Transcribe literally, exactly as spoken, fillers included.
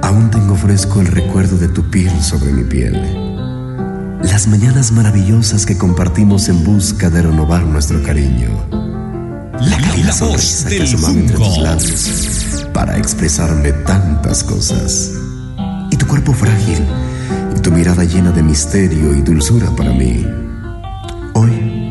Aún tengo fresco el recuerdo de tu piel sobre mi piel. Las mañanas maravillosas que compartimos en busca de renovar nuestro cariño. La cálida sonrisa que asomaba entre tus labios para expresarme tantas cosas. Y tu cuerpo frágil y tu mirada llena de misterio y dulzura para mí. Hoy